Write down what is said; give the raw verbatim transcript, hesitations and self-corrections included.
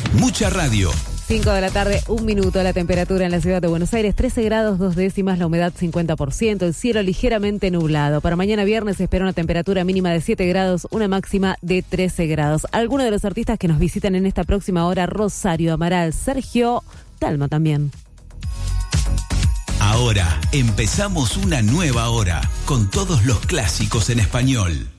Mucha radio. cinco de la tarde, un minuto, la temperatura en la ciudad de Buenos Aires, trece grados, dos décimas, la humedad cincuenta por ciento, el cielo ligeramente nublado. Para mañana viernes se espera una temperatura mínima de siete grados, una máxima de trece grados. Algunos de los artistas que nos visitan en esta próxima hora: Rosario, Amaral, Sergio Dalma también. Ahora empezamos una nueva hora con todos los clásicos en español.